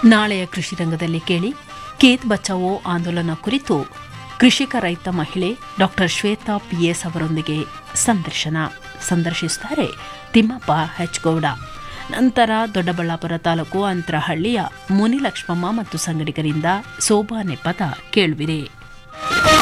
ನಾಳೆಯ ಕೃಷಿ ರಂಗದಲ್ಲಿ ಕೇಳಿ ಖೇತ್ ಬಚಾವೋ ಆಂದೋಲನ ಕುರಿತು ಕೃಷಿಕ ರೈತ ಮಹಿಳೆ ಡಾಕ್ಟರ್ ಶ್ವೇತಾ ಪಿಎಸ್ ಅವರೊಂದಿಗೆ ಸಂದರ್ಶಿಸುತ್ತಾರೆ ತಿಮ್ಮಪ್ಪ ಹೆಚ್ಗೌಡ. ನಂತರ ದೊಡ್ಡಬಳ್ಳಾಪುರ ತಾಲೂಕು ಅಂತರಹಳ್ಳಿಯ ಮುನಿಲಕ್ಷ್ಮಮ್ಮ ಮತ್ತು ಸಂಗಡಿಗರಿಂದ ಸೋಬಾನೆ ಪದ ಕೇಳುವಿರಿ.